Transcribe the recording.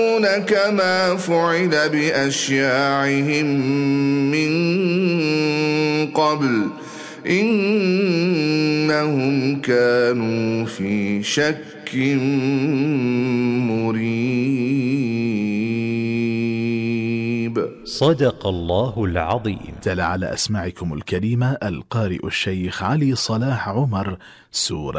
كما فعل بأشياعهم من قبل إنهم كانوا في شك مريب. صدق الله العظيم. تلا على أسماعكم الكريمة القارئ الشيخ علي صلاح عمر سورة